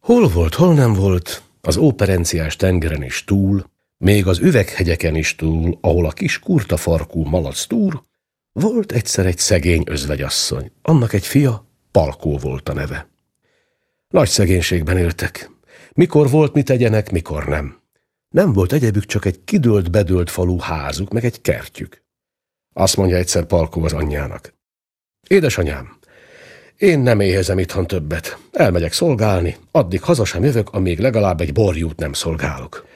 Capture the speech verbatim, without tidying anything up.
Hol volt, hol nem volt, az óperenciás tengeren is túl, még az üveghegyeken is túl, ahol a kis kurta farkú malac túr, volt egyszer egy szegény özvegyasszony, annak egy fia, Palkó volt a neve. Nagy szegénységben éltek. Mikor volt mit tegyenek, mikor nem. Nem volt egyebük, csak egy kidőlt-bedőlt falu házuk, meg egy kertjük. Azt mondja egyszer Palkó az anyjának: édesanyám, én nem éhezem itthon többet. Elmegyek szolgálni, addig haza sem jövök, amíg legalább egy borjút nem szolgálok.